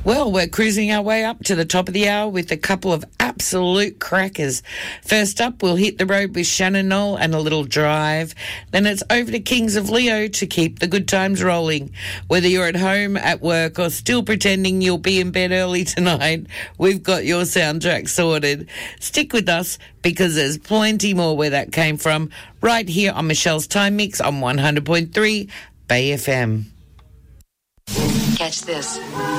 Well, we're cruising our way up to the top of the hour with a couple of absolute crackers. First up, we'll hit the road with Shannon Knoll and a little drive. Then it's over to Kings of Leo to keep the good times rolling. Whether you're at home, at work, or still pretending you'll be in bed early tonight, we've got your soundtrack sorted. Stick with us because there's plenty more where that came from right here on Michelle's Time Mix on 100.3 Bay FM. Catch this.